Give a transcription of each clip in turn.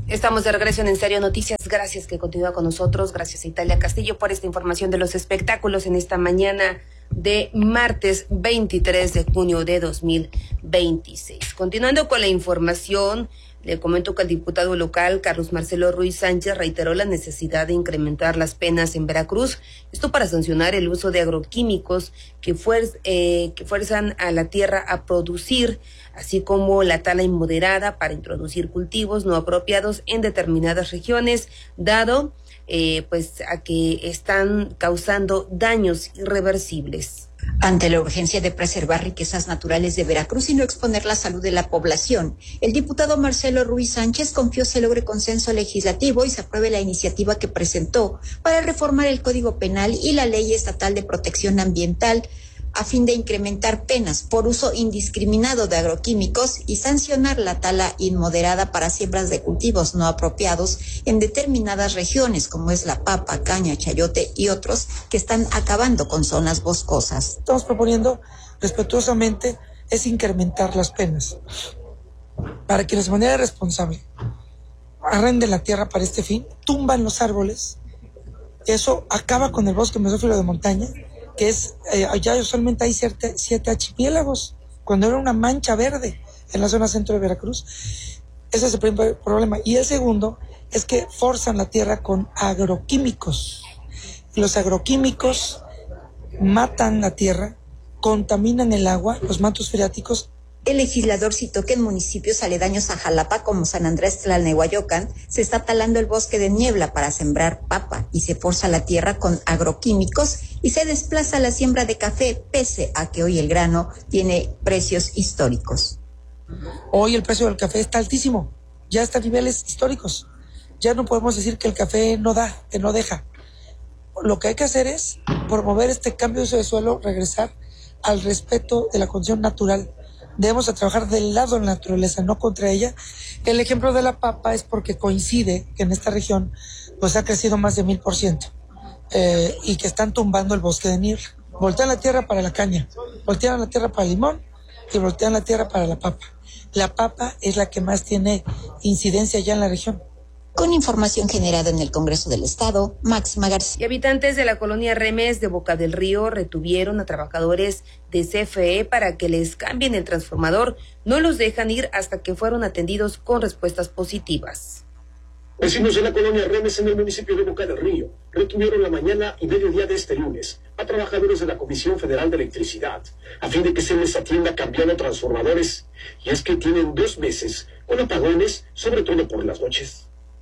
Estamos de regreso en Serio Noticias. Gracias que continúa con nosotros. Gracias a Italia Castillo por esta información de los espectáculos en esta mañana de martes 23 de junio de 2026. Continuando con la información, le comento que el diputado local Carlos Marcelo Ruiz Sánchez reiteró la necesidad de incrementar las penas en Veracruz, esto para sancionar el uso de agroquímicos que fuerzan a la tierra a producir, así como la tala inmoderada para introducir cultivos no apropiados en determinadas regiones, dado a que están causando daños irreversibles. Ante la urgencia de preservar riquezas naturales de Veracruz y no exponer la salud de la población, el diputado Marcelo Ruiz Sánchez confió se logre consenso legislativo y se apruebe la iniciativa que presentó para reformar el Código Penal y la Ley Estatal de Protección Ambiental a fin de incrementar penas por uso indiscriminado de agroquímicos y sancionar la tala inmoderada para siembras de cultivos no apropiados en determinadas regiones, como es la papa, caña, chayote y otros que están acabando con zonas boscosas. Estamos proponiendo respetuosamente es incrementar las penas para quienes de manera irresponsable arrenden la tierra para este fin, tumban los árboles. Eso acaba con el bosque mesófilo de montaña, que es, ya usualmente hay 7 archipiélagos, cuando era una mancha verde en la zona centro de Veracruz. Ese es el primer problema. Y el segundo es que forzan la tierra con agroquímicos. Y los agroquímicos matan la tierra, contaminan el agua, los mantos freáticos. El legislador citó que en municipios aledaños a Jalapa, como San Andrés Tlalnehuayocan, se está talando el bosque de niebla para sembrar papa y se forza la tierra con agroquímicos y se desplaza la siembra de café, pese a que hoy el grano tiene precios históricos. Hoy el precio del café está altísimo, ya está a niveles históricos. Ya no podemos decir que el café no da, que no deja. Lo que hay que hacer es promover este cambio de uso de suelo, regresar al respeto de la condición natural. Debemos trabajar del lado de la naturaleza, no contra ella. El ejemplo de la papa es porque coincide que en esta región pues ha crecido más de 1000%, y que están tumbando el bosque de niebla. Voltean la tierra para la caña, voltean la tierra para el limón y voltean la tierra para la papa. La papa es la que más tiene incidencia ya en la región. Con información generada en el Congreso del Estado, Máxima García. Y habitantes de la colonia Remes de Boca del Río retuvieron a trabajadores de CFE para que les cambien el transformador. No los dejan ir hasta que fueron atendidos con respuestas positivas. Vecinos de la colonia Remes en el municipio de Boca del Río retuvieron la mañana y mediodía de este lunes a trabajadores de la Comisión Federal de Electricidad a fin de que se les atienda cambiando transformadores. Y es que tienen 2 meses con apagones, sobre todo por las noches.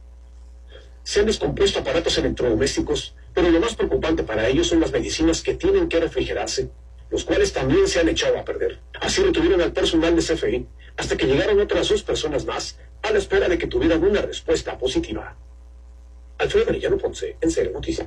Se han descompuesto aparatos electrodomésticos, pero lo más preocupante para ellos son las medicinas que tienen que refrigerarse, los cuales también se han echado a perder. Así retuvieron al personal de CFE hasta que llegaron otras 2 personas más a la espera de que tuvieran una respuesta positiva. Alfredo Arellano Ponce, en Serio Noticias.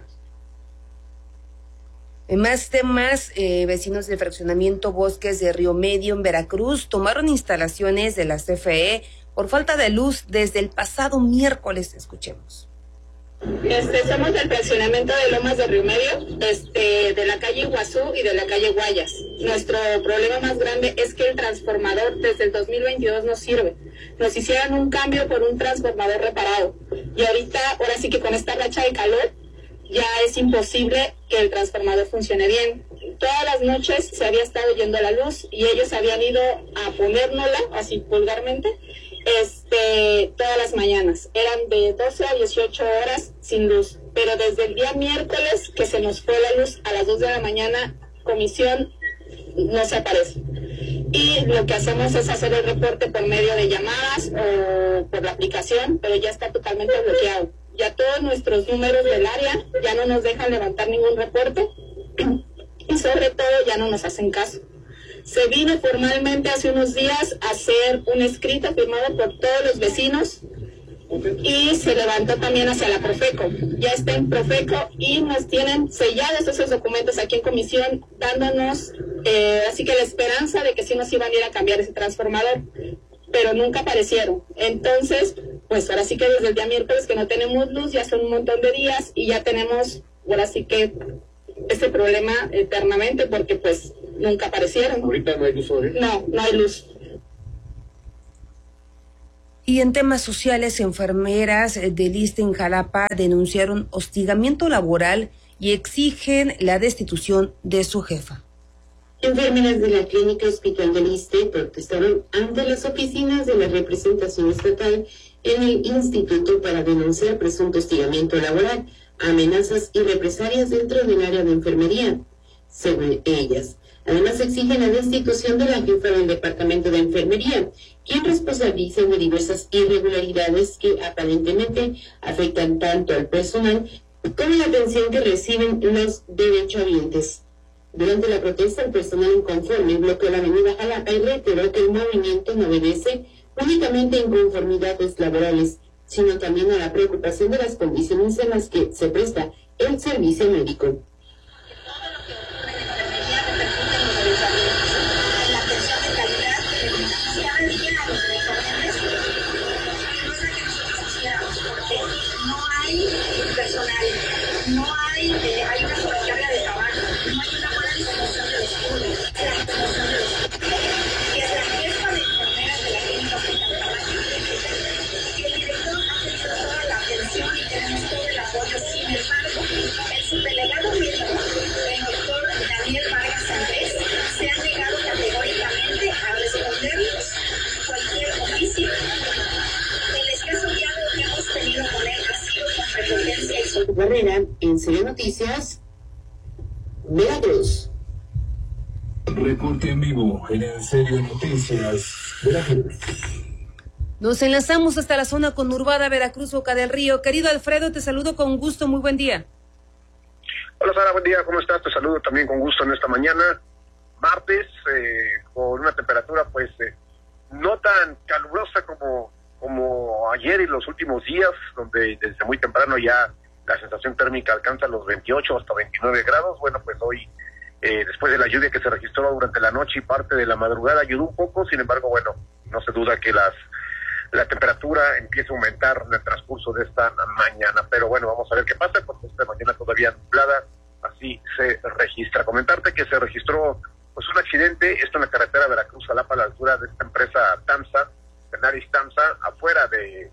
En más temas, vecinos del fraccionamiento Bosques de Río Medio en Veracruz tomaron instalaciones de la CFE por falta de luz desde el pasado miércoles. Escuchemos. Somos del fraccionamiento de Lomas de Río Medio, de la calle Iguazú y de la calle Guayas. Nuestro problema más grande es que el transformador desde el 2022 no sirve. Nos hicieron un cambio por un transformador reparado. Y ahora sí que con esta racha de calor, ya es imposible que el transformador funcione bien. Todas las noches se había estado yendo la luz y ellos habían ido a ponérnosla, así vulgarmente, todas las mañanas. Eran de 12 a 18 horas sin luz. Pero desde el día miércoles que se nos fue la luz a las 2 de la mañana, comisión no se aparece. Y lo que hacemos es hacer el reporte por medio de llamadas o por la aplicación, pero ya está totalmente bloqueado. Ya todos nuestros números del área ya no nos dejan levantar ningún reporte y sobre todo ya no nos hacen caso. Se vino formalmente hace unos días a hacer un escrito firmado por todos los vecinos y se levantó también hacia la Profeco. Ya está en Profeco y nos tienen sellados esos documentos aquí en comisión, dándonos así que la esperanza de que sí nos iban a ir a cambiar ese transformador, pero nunca aparecieron. Entonces, pues ahora sí que desde el día miércoles que no tenemos luz, ya son un montón de días y ya tenemos ahora sí que ese problema eternamente porque pues nunca aparecieron. ¿Ahorita no hay luz hoy? No, no hay luz. Y en temas sociales, enfermeras del ISSSTE en Jalapa denunciaron hostigamiento laboral y exigen la destitución de su jefa. Enfermeras de la Clínica Hospital del ISSSTE protestaron ante las oficinas de la representación estatal en el instituto para denunciar presunto hostigamiento laboral, amenazas y represalias dentro del área de enfermería. Según ellas, además exigen la destitución de la jefa del departamento de enfermería, quien responsabiliza de diversas irregularidades que aparentemente afectan tanto al personal como la atención que reciben los derechohabientes. Durante la protesta, el personal inconforme bloqueó la avenida Jalapa y reiteró que el movimiento no obedece únicamente a inconformidades laborales, sino también a la preocupación de las condiciones en las que se presta el servicio médico. Hay una sobrecarga de trabajo, no hay una buena distribución de los turnos, la distribución de los turnos, que es la jefa de enfermeras de la Clínica Hospital de Jalapa, y el director ha tenido toda la atención y tenemos todo el apoyo. Sin embargo, el subdelegado mismo, el doctor Daniel Vargas Andrés, se ha negado categóricamente a respondernos cualquier oficio. El escaso diálogo que hemos tenido con él ha sido con frecuencia y Barrera, en Serie Noticias, Veracruz. Reporte en vivo en El Serio Noticias, Veracruz. Nos enlazamos hasta la zona conurbada Veracruz, Boca del Río. Querido Alfredo, te saludo con gusto, muy buen día. Hola Sara, buen día, ¿cómo estás? Te saludo también con gusto en esta mañana, martes, con una temperatura pues no tan calurosa como ayer y los últimos días, donde desde muy temprano ya la sensación térmica alcanza los 28 hasta 29 grados. Bueno, pues hoy, después de la lluvia que se registró durante la noche y parte de la madrugada, ayudó un poco. Sin embargo, bueno, no se duda que la temperatura empieza a aumentar en el transcurso de esta mañana. Pero bueno, vamos a ver qué pasa, porque esta mañana todavía nublada, así se registra. Comentarte que se registró pues un accidente, esto en la carretera Veracruz-Jalapa, a la altura de esta empresa TAMSA, Tenaris TAMSA, afuera de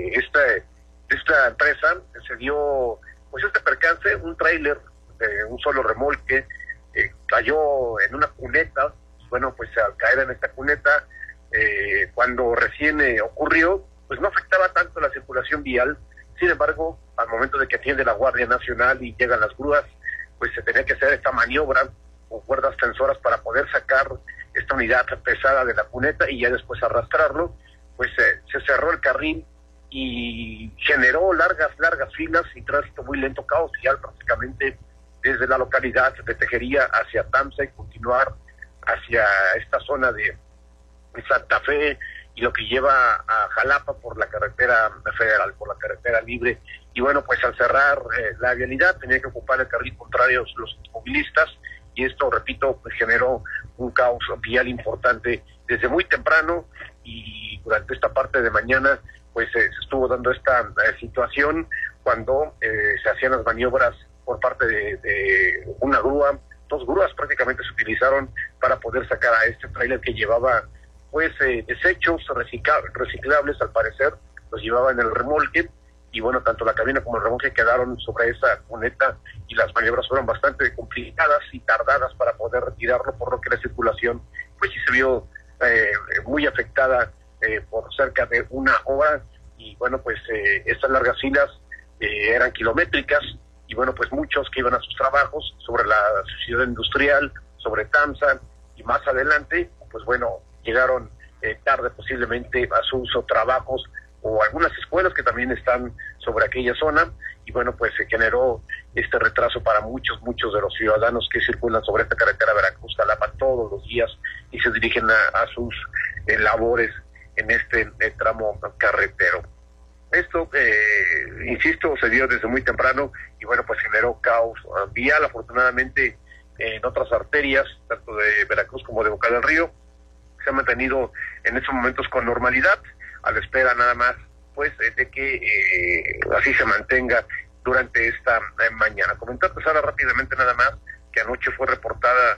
esta empresa. Se dio pues este percance, un tráiler de un solo remolque cayó en una cuneta. Bueno, pues al caer en esta cuneta, cuando recién ocurrió, pues no afectaba tanto la circulación vial. Sin embargo, al momento de que atiende la Guardia Nacional y llegan las grúas, pues se tenía que hacer esta maniobra con cuerdas tensoras para poder sacar esta unidad pesada de la cuneta y ya después arrastrarlo. Pues se cerró el carril y generó largas filas y tránsito muy lento, caos vial prácticamente desde la localidad de Tejería hacia Tamsa y continuar hacia esta zona de Santa Fe y lo que lleva a Jalapa por la carretera federal, por la carretera libre. Y bueno, pues al cerrar la vialidad tenía que ocupar el carril contrario los automovilistas, y esto, repito, pues generó un caos vial importante desde muy temprano, y durante esta parte de mañana pues se estuvo dando esta situación cuando se hacían las maniobras por parte de una grúa. Dos grúas prácticamente se utilizaron para poder sacar a este tráiler que llevaba pues desechos reciclables, al parecer los llevaba en el remolque. Y bueno, tanto la cabina como el remolque quedaron sobre esa cuneta y las maniobras fueron bastante complicadas y tardadas para poder retirarlo, por lo que la circulación pues sí se vio muy afectada por cerca de una hora. Y bueno, pues estas largas filas eran kilométricas, y bueno, pues muchos que iban a sus trabajos sobre la ciudad industrial, sobre Tamsa y más adelante, pues bueno, llegaron tarde posiblemente a sus trabajos o algunas escuelas que también están sobre aquella zona. Y bueno, pues se generó este retraso para muchos de los ciudadanos que circulan sobre esta carretera Veracruz-Jalapa todos los días y se dirigen a sus labores en este tramo carretero. Esto, insisto, se dio desde muy temprano y bueno, pues generó caos vial. Afortunadamente, en otras arterias, tanto de Veracruz como de Boca del Río, se ha mantenido en estos momentos con normalidad, a la espera nada más pues de que así se mantenga durante esta mañana. Comentarte, Sara, rápidamente nada más, que anoche fue reportada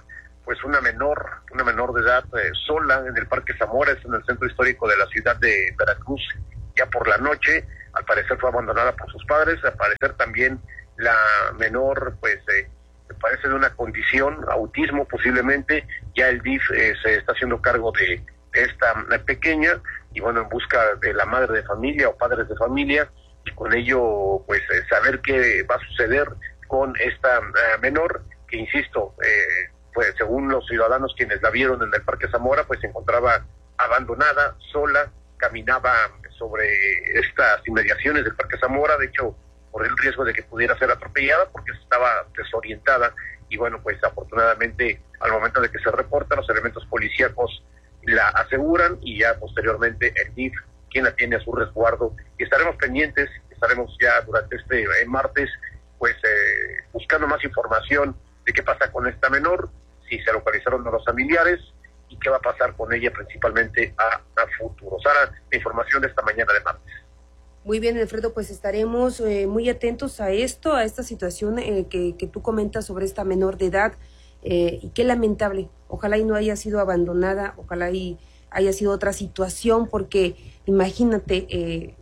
pues una menor de edad sola en el Parque Zamora, es en el centro histórico de la ciudad de Veracruz, ya por la noche. Al parecer fue abandonada por sus padres, al parecer también la menor pues me parece de una condición, autismo posiblemente. Ya el DIF se está haciendo cargo de esta pequeña, y bueno, en busca de la madre de familia o padres de familia, y con ello pues saber qué va a suceder con esta menor, que insisto, pues según los ciudadanos quienes la vieron en el Parque Zamora, pues se encontraba abandonada, sola, caminaba sobre estas inmediaciones del Parque Zamora, de hecho por el riesgo de que pudiera ser atropellada porque estaba desorientada. Y bueno, pues afortunadamente al momento de que se reporta, los elementos policíacos la aseguran, y ya posteriormente el DIF quien la tiene a su resguardo, y estaremos pendientes, estaremos ya durante este martes pues buscando más información de qué pasa con esta menor, si se localizaron a los familiares y qué va a pasar con ella principalmente a futuro. Sara, la información de esta mañana de martes. Muy bien, Alfredo, pues estaremos muy atentos a esto, a esta situación que tú comentas sobre esta menor de edad, y qué lamentable. Ojalá y no haya sido abandonada, ojalá y haya sido otra situación, porque imagínate,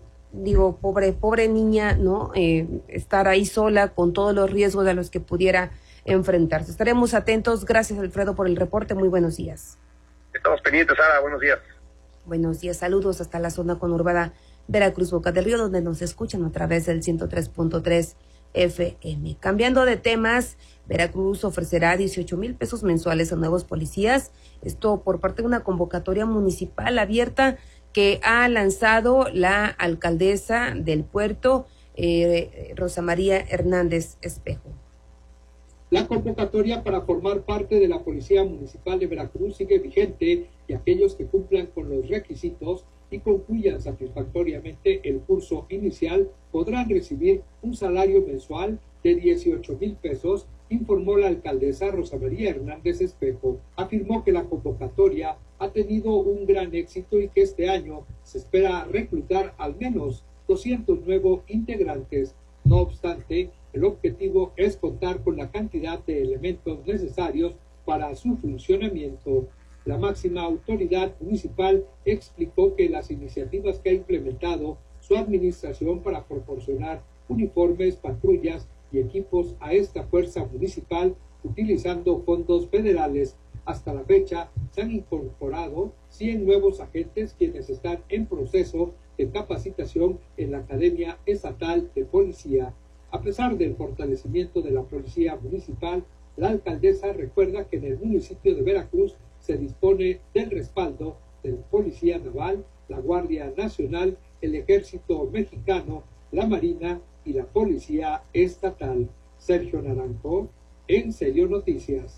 pobre niña, ¿no? Estar ahí sola con todos los riesgos a los que pudiera enfrentarse. Estaremos atentos. Gracias, Alfredo, por el reporte. Muy buenos días. Estamos pendientes, Sara. Buenos días. Buenos días. Saludos hasta la zona conurbada Veracruz, Boca del Río, donde nos escuchan a través del 103.3 FM. Cambiando de temas, Veracruz ofrecerá 18,000 pesos mensuales a nuevos policías. Esto por parte de una convocatoria municipal abierta que ha lanzado la alcaldesa del puerto, Rosa María Hernández Espejo. La convocatoria para formar parte de la Policía Municipal de Veracruz sigue vigente, y aquellos que cumplan con los requisitos y concluyan satisfactoriamente el curso inicial podrán recibir un salario mensual de 18,000 pesos, informó la alcaldesa Rosa María Hernández Espejo. Afirmó que la convocatoria ha tenido un gran éxito y que este año se espera reclutar al menos 200 nuevos integrantes. No obstante, el objetivo es contar con la cantidad de elementos necesarios para su funcionamiento. La máxima autoridad municipal explicó que las iniciativas que ha implementado su administración para proporcionar uniformes, patrullas y equipos a esta fuerza municipal utilizando fondos federales. Hasta la fecha se han incorporado 100 nuevos agentes, quienes están en proceso de capacitación en la Academia Estatal de Policía. A pesar del fortalecimiento de la Policía Municipal, la alcaldesa recuerda que en el municipio de Veracruz se dispone del respaldo de la Policía Naval, la Guardia Nacional, el Ejército Mexicano, la Marina y la Policía Estatal. Sergio Naranjo, En Serio Noticias.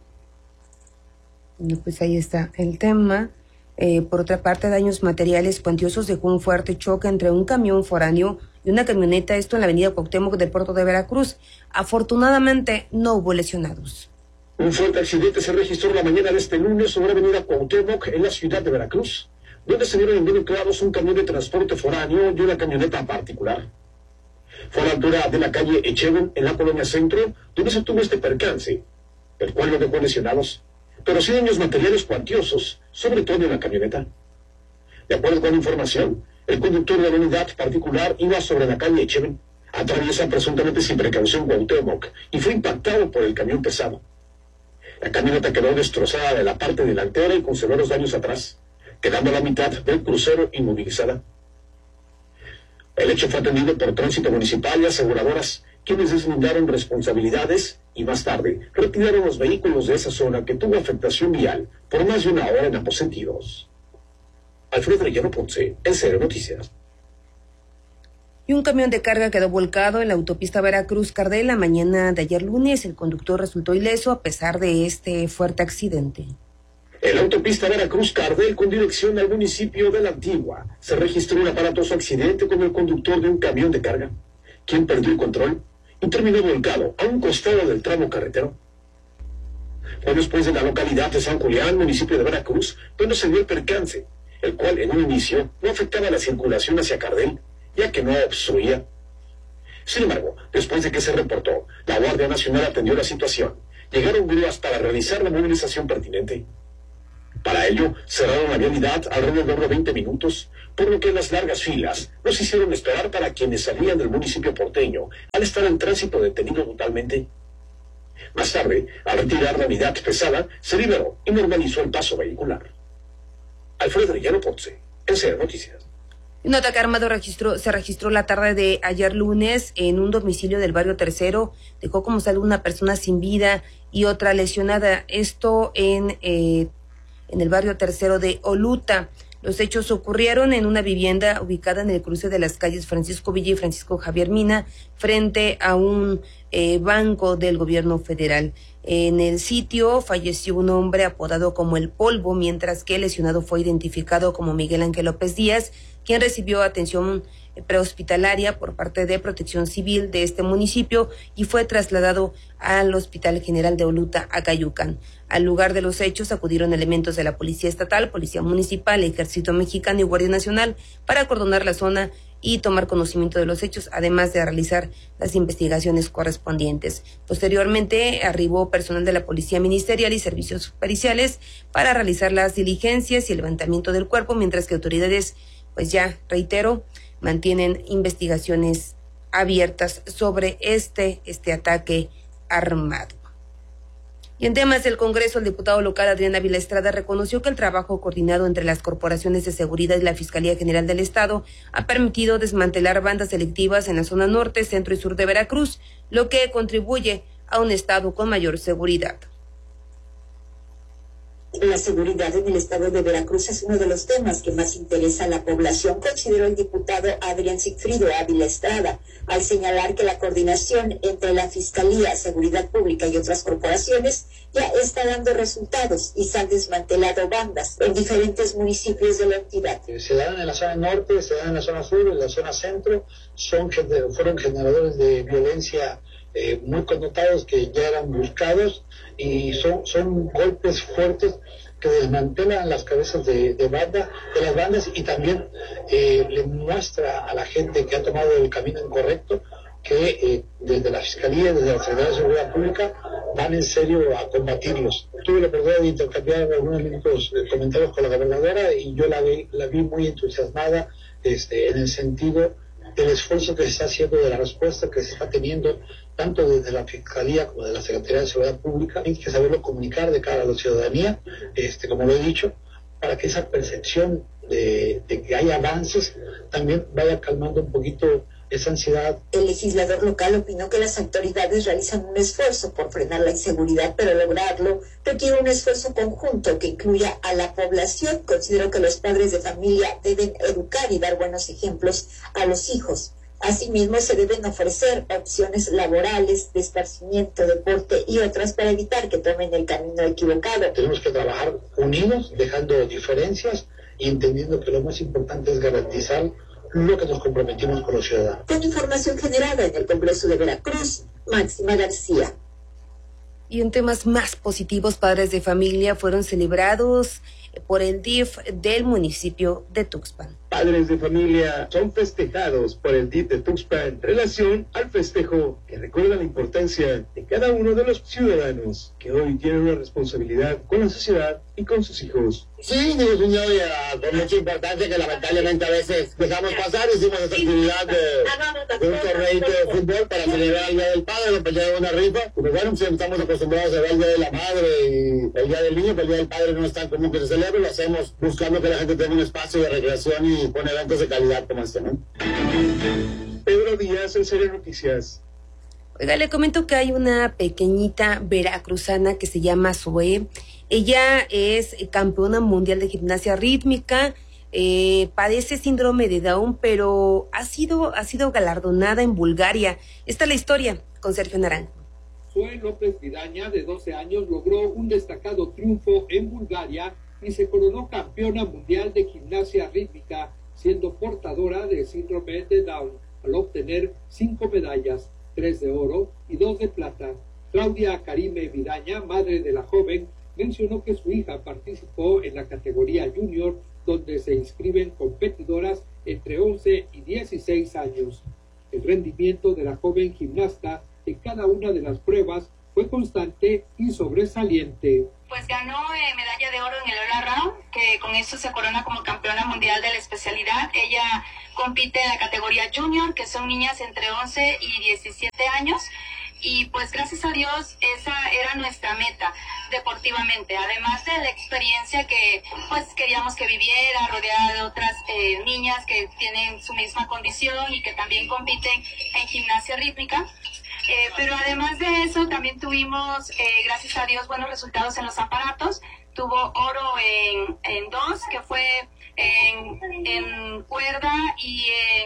Pues ahí está el tema. Por otra parte, daños materiales cuantiosos dejó un fuerte choque entre un camión foráneo y una camioneta, esto en la avenida Cuauhtémoc del puerto de Veracruz. Afortunadamente no hubo lesionados. Un fuerte accidente se registró la mañana de este lunes sobre avenida Cuauhtémoc en la ciudad de Veracruz, donde se vieron involucrados un camión de transporte foráneo y una camioneta particular. Fue a la altura de la calle Echeven, en la colonia Centro, donde se tuvo este percance, el cual no dejó lesionados, pero sí daños materiales cuantiosos, sobre todo en la camioneta. De acuerdo con la información, el conductor de la unidad particular iba sobre la calle Echeven, atraviesa presuntamente sin precaución Cuauhtémoc y fue impactado por el camión pesado. La camioneta quedó destrozada de la parte delantera y con severos daños atrás, quedando a la mitad del crucero inmovilizada. El hecho fue atendido por Tránsito Municipal y aseguradoras, quienes deslindaron responsabilidades y más tarde retiraron los vehículos de esa zona que tuvo afectación vial por más de una hora en ambos sentidos. Alfredo Arellano Ponce, En Serio Noticias. Y un camión de carga quedó volcado en la autopista Veracruz-Cardel la mañana de ayer lunes. El conductor resultó ileso a pesar de este fuerte accidente. En la autopista Veracruz-Cardel, con dirección al municipio de La Antigua, se registró un aparatoso accidente con el conductor de un camión de carga, quien perdió el control y terminó volcado a un costado del tramo carretero. Fue después de la localidad de San Julián, municipio de Veracruz, donde se dio el percance, el cual en un inicio no afectaba la circulación hacia Cardel, ya que no obstruía. Sin embargo, después de que se reportó, la Guardia Nacional atendió la situación llegaron grúas para realizar la movilización pertinente. Para ello, cerraron la vialidad alrededor de 20 minutos, por lo que las largas filas nos hicieron esperar para quienes salían del municipio porteño, al estar en tránsito detenido totalmente. Más tarde, al retirar la unidad pesada, se liberó y normalizó el paso vehicular. Alfredo Arellano Ponce, NCR Noticias. Un ataque armado se registró la tarde de ayer lunes en un domicilio del barrio Tercero. Dejó como saldo una persona sin vida y otra lesionada. Esto en el barrio Tercero de Oluta. Los hechos ocurrieron en una vivienda ubicada en el cruce de las calles Francisco Villa y Francisco Javier Mina, frente a un banco del gobierno federal. En el sitio falleció un hombre apodado como El Polvo, mientras que el lesionado fue identificado como Miguel Ángel López Díaz, quien recibió atención prehospitalaria por parte de Protección Civil de este municipio y fue trasladado al Hospital General de Oluta, Acayucan. Al lugar de los hechos acudieron elementos de la Policía Estatal, Policía Municipal, Ejército Mexicano y Guardia Nacional para acordonar la zona y tomar conocimiento de los hechos, además de realizar las investigaciones correspondientes. Posteriormente arribó personal de la Policía Ministerial y servicios periciales para realizar las diligencias y el levantamiento del cuerpo, mientras que autoridades, pues ya reitero, mantienen investigaciones abiertas sobre este ataque armado. Y en temas del Congreso, el diputado local Adrián Ávila Estrada reconoció que el trabajo coordinado entre las corporaciones de seguridad y la Fiscalía General del Estado ha permitido desmantelar bandas delictivas en la zona norte, centro y sur de Veracruz, lo que contribuye a un estado con mayor seguridad. La seguridad en el estado de Veracruz es uno de los temas que más interesa a la población, consideró el diputado Adrián Sigfrido Ávila Estrada, al señalar que la coordinación entre la Fiscalía, Seguridad Pública y otras corporaciones ya está dando resultados y se han desmantelado bandas en diferentes municipios de la entidad. Se dan en la zona norte, se dan en la zona sur, en la zona centro, fueron generadores de violencia muy connotados que ya eran buscados y son golpes fuertes que desmantelan las cabezas de las bandas y también le muestra a la gente que ha tomado el camino incorrecto que desde la Fiscalía, desde la Secretaría de Seguridad Pública van en serio a combatirlos. Tuve la oportunidad de intercambiar algunos minutos comentarios con la gobernadora y yo la vi muy entusiasmada en el sentido del esfuerzo que se está haciendo, de la respuesta que se está teniendo tanto desde la Fiscalía como de la Secretaría de Seguridad Pública. Hay que saberlo comunicar de cara a la ciudadanía, como lo he dicho, para que esa percepción de que hay avances también vaya calmando un poquito esa ansiedad. El legislador local opinó que las autoridades realizan un esfuerzo por frenar la inseguridad, pero lograrlo requiere un esfuerzo conjunto que incluya a la población. Considero que los padres de familia deben educar y dar buenos ejemplos a los hijos. Asimismo, se deben ofrecer opciones laborales, de esparcimiento, deporte y otras para evitar que tomen el camino equivocado. Tenemos que trabajar unidos, dejando diferencias y entendiendo que lo más importante es garantizar lo que nos comprometimos con los ciudadanos. Con información generada en el Congreso de Veracruz, Máxima García. Y en temas más positivos, padres de familia fueron celebrados por el DIF del municipio de Tuxpan. Padres de familia son festejados por el DIF de Tuxpan en relación al festejo que recuerda la importancia de cada uno de los ciudadanos que hoy tienen una responsabilidad con la sociedad y con sus hijos. Sí, digo, señor, con mucha importancia que lamentablemente a veces dejamos pasar. Hicimos esta actividad de un torneito de fútbol para celebrar el Día del Padre, nos pegaron una rifa. Pues bueno, pues estamos acostumbrados a ver el Día de la Madre y el Día del Niño, pero el Día del Padre no es tan común que se celebre. Lo hacemos buscando que la gente tenga un espacio de recreación y con eventos de calidad como este, ¿no? Pedro Díaz, en Serie Noticias. Oiga, le comento que hay una pequeñita veracruzana que se llama Zoe. Ella es campeona mundial de gimnasia rítmica, padece síndrome de Down, pero ha sido galardonada en Bulgaria. Esta es la historia con Sergio Naranjo. Zoe López Vidaña, de 12 años, logró un destacado triunfo en Bulgaria y se coronó campeona mundial de gimnasia rítmica, siendo portadora de síndrome de Down, al obtener 5 medallas, 3 de oro y 2 de plata. Claudia Karime Vidaña, madre de la joven, mencionó que su hija participó en la categoría junior, donde se inscriben competidoras entre 11 y 16 años. El rendimiento de la joven gimnasta en cada una de las pruebas fue fue constante y sobresaliente. Pues ganó medalla de oro en el all around, que con eso se corona como campeona mundial de la especialidad. Ella compite en la categoría junior, que son niñas entre 11 y 17 años. Y pues gracias a Dios esa era nuestra meta deportivamente, además de la experiencia que pues queríamos que viviera, rodeada de otras niñas que tienen su misma condición y que también compiten en gimnasia rítmica. Pero además de eso también tuvimos, gracias a Dios, buenos resultados en los aparatos. Tuvo oro en dos, que fue en cuerda y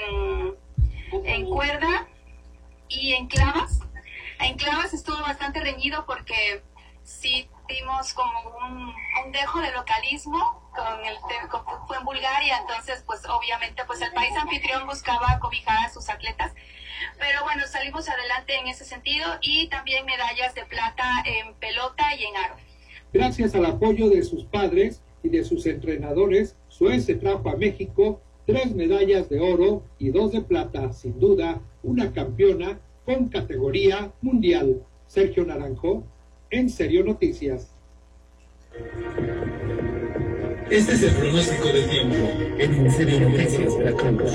en clavas. En clavas estuvo bastante reñido porque sí dimos como un dejo de localismo fue en Bulgaria, entonces pues obviamente pues el país anfitrión buscaba cobijar a sus atletas, pero bueno, salimos adelante en ese sentido y también medallas de plata en pelota y en aro. Gracias al apoyo de sus padres y de sus entrenadores, Zoe se trajo a México 3 medallas de oro y 2 de plata, sin duda una campeona con categoría mundial. Sergio Naranjo, En Serio Noticias. Este es el pronóstico del tiempo en Serio Noticias Veracruz.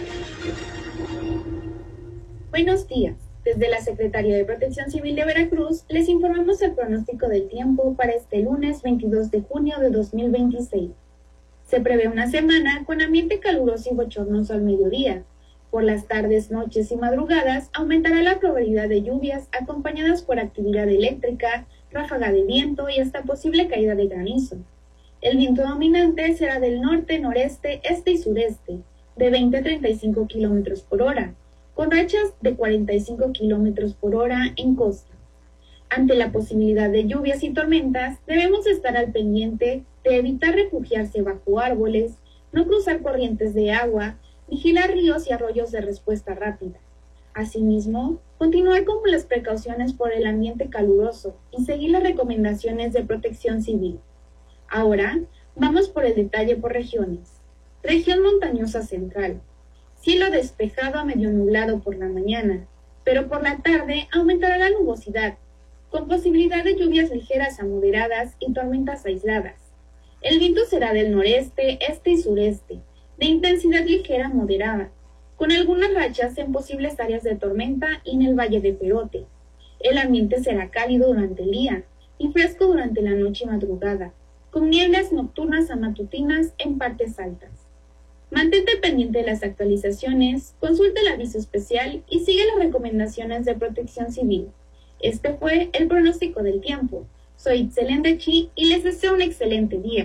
Buenos días. Desde la Secretaría de Protección Civil de Veracruz les informamos el pronóstico del tiempo para este lunes 22 de junio de 2026. Se prevé una semana con ambiente caluroso y bochornoso al mediodía. Por las tardes, noches y madrugadas aumentará la probabilidad de lluvias acompañadas por actividad eléctrica, ráfaga de viento y hasta posible caída de granizo. El viento dominante será del norte, noreste, este y sureste, de 20 a 35 kilómetros por hora, con rachas de 45 kilómetros por hora en costa. Ante la posibilidad de lluvias y tormentas, debemos estar al pendiente de evitar refugiarse bajo árboles, no cruzar corrientes de agua, vigilar ríos y arroyos de respuesta rápida. Asimismo, continuar con las precauciones por el ambiente caluroso y seguir las recomendaciones de protección civil. Ahora, vamos por el detalle por regiones. Región montañosa central. Cielo despejado a medio nublado por la mañana, pero por la tarde aumentará la nubosidad, con posibilidad de lluvias ligeras a moderadas y tormentas aisladas. El viento será del noreste, este y sureste, de intensidad ligera a moderada, con algunas rachas en posibles áreas de tormenta y en el Valle de Perote. El ambiente será cálido durante el día y fresco durante la noche y madrugada, con nieblas nocturnas a matutinas en partes altas. Mantente pendiente de las actualizaciones, consulta el aviso especial y sigue las recomendaciones de protección civil. Este fue el pronóstico del tiempo. Soy Itzelén Dechi y les deseo un excelente día.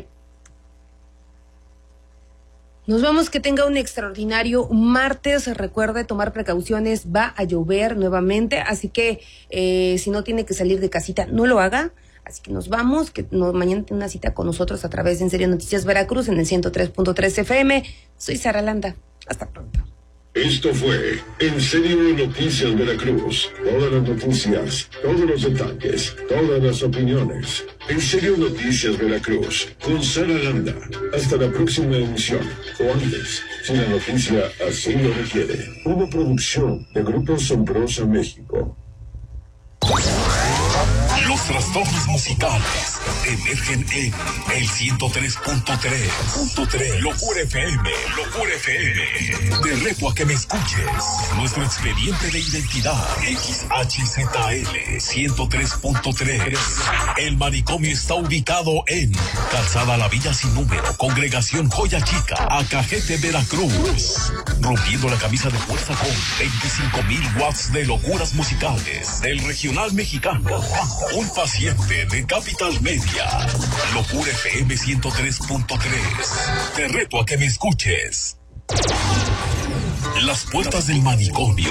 Nos vamos, que tenga un extraordinario martes. Recuerde tomar precauciones, va a llover nuevamente, así que si no tiene que salir de casita, no lo haga. Así que nos vamos, mañana tiene una cita con nosotros a través de En Serio Noticias Veracruz en el 103.3 FM. Soy Sara Landa. Hasta pronto. Esto fue En Serio Noticias Veracruz. Todas las noticias, todos los detalles, todas las opiniones. En Serio Noticias Veracruz, con Sara Landa. Hasta la próxima emisión, o antes, si la noticia así lo requiere. Una producción de Grupo Sombrosa México. Los trastornos musicales emergen en el 103.3. Locura FM. Te reto a que me escuches. Nuestro expediente de identidad XHZL 103.3. El manicomio está ubicado en Calzada La Villa Sin Número, Congregación Joya Chica, Acajete, Veracruz. Rompiendo la camisa de fuerza con 25,000 watts de locuras musicales del regional mexicano. Un paciente de Capital Media. Locura FM 103.3. Te reto a que me escuches. Las puertas del manicomio